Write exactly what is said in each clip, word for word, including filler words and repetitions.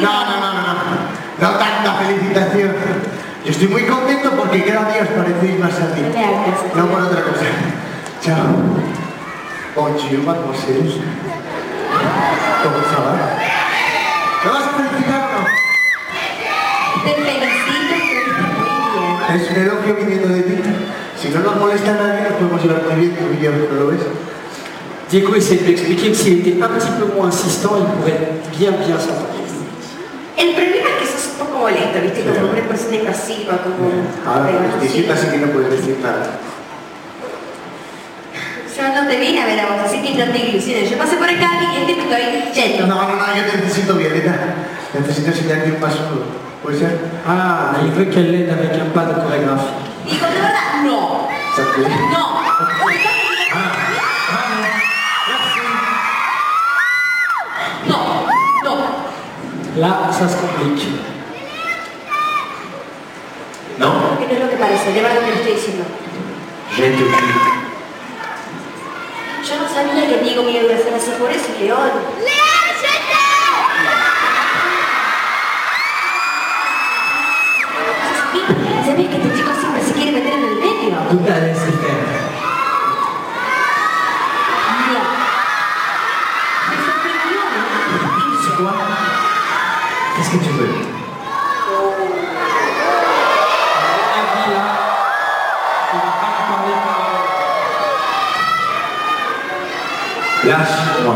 No, no, no, no, no. No tanta felicitación. Yo estoy muy contento porque cada día os parecéis más a ti. No por otra cosa. Chao. Bonjour, mademoiselle. ¿Cómo se va? ¿Me vas a felicitar o no? Te felicito, estuviste muy bien. Es un elogio viniendo de ti. Si no nos molesta a nadie, nos podemos llevar muy bien, tú y yo, ¿no lo ves? Diego essaie de lui expliquer que s'il était un petit peu moins insistant, il pourrait bien bien s'entendre. El problema es que sos un poco molesto, ¿viste? Como una persona invasiva, como... Ahora, pues distinta, así que no puedes decir nada. Yo no te vine a ver a vos, así que no te ilusiones. Yo pasé por acá y gente me estoy yendo. No, no, no, yo te necesito, Violeta. Necesito enseñarte un paso. ¿Puede ser? Ah, il veut qu'elle l'aide avec un pas de chorégraphie. Digo, de verdad, no. ¿Ça te plaît? No. No, no. Là, ça se complique. No. Que no es lo que parece, de verdad que lo estoy diciendo. Je te prie. Yo no sabía que Diego me iba a hacer así, por eso, León. ¡León, ¿sabés que este chico siempre se quiere meter en el medio? Tout à laisser faire. No. Me sorprendió. C'est quoi? Qu'est-ce que tu veux? Lâche-moi.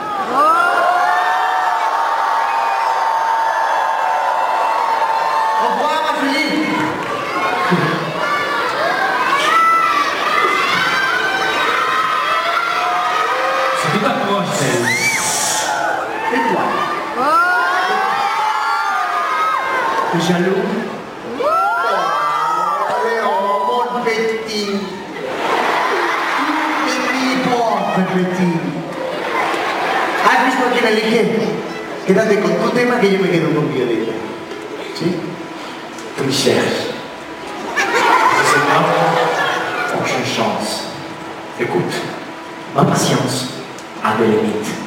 Au revoir, ma fille. C'est tout approche, elle. Tais-toi. T'es jaloux? Oh, Léon, mon petit. Petit pauvre petit. ¿Has visto a quién elige? Quédate con tu tema que yo me quedo con Violeta. ¿Sí? Tu me cherches. C'est moi, aucune chance. Écoute, ma patience a des limites.